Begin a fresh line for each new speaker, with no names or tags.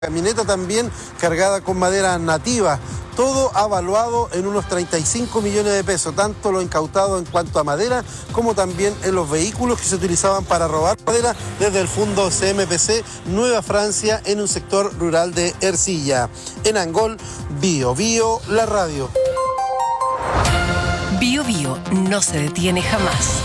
camioneta también cargada con madera nativa. Todo avaluado en unos 35 millones de pesos, tanto lo incautado en cuanto a madera, como también en los vehículos que se utilizaban para robar madera desde el fondo CMPC Nueva Francia en un sector rural de Ercilla. En Angol, Bio Bio, la radio.
Bio Bio no se detiene jamás.